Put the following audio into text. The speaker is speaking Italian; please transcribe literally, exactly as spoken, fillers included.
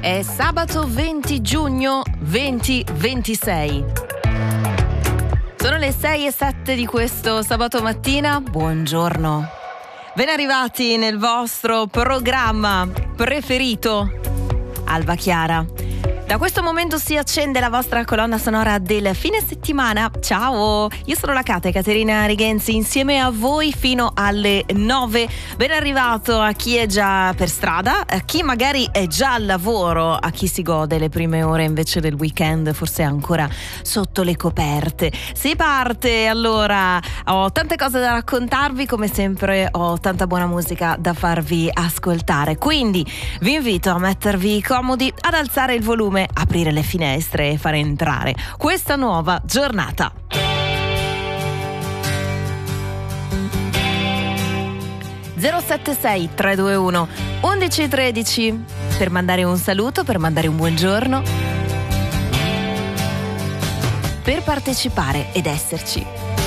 È sabato venti giugno duemilaventisei. Sono le sei e sette di questo sabato mattina. Buongiorno. Ben arrivati nel vostro programma preferito, Alba Chiara. Da questo momento si accende la vostra colonna sonora del fine settimana. Ciao, io sono la Cata Caterina Righenzi, insieme a voi fino alle nove. Ben arrivato a chi è già per strada, a chi magari è già al lavoro, a chi si gode le prime ore invece del weekend, forse ancora sotto le coperte. Si parte, allora, ho tante cose da raccontarvi, come sempre ho tanta buona musica da farvi ascoltare. Quindi vi invito a mettervi comodi, ad alzare il volume, aprire le finestre e fare entrare questa nuova giornata. zero sette sei tre due uno undici tredici per mandare un saluto, per mandare un buongiorno, per partecipare ed esserci.